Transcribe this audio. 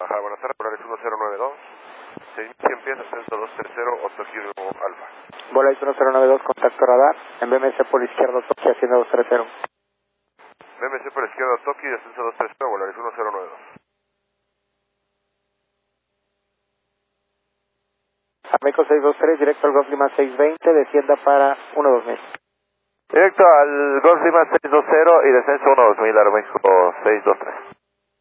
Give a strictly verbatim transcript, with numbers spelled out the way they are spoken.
Guadalajara, buenas tardes, Polaris uno cero nueve dos, seis mil cien pies, ascenso dos tres cero, Tokio Alfa. Polaris uno cero nueve dos, contacto radar, en B M C por izquierdo, Tokio, haciendo dos tres cero. B M C por izquierda, Tokio, ascenso dos tres cero, Polaris uno cero nueve dos. Ameco seis dos tres, directo al Golf Lima seis veinte, descienda para uno dos mil. Directo al Golf Lima seis dos cero y descenso uno dos mil, Aeroméxico seis dos tres.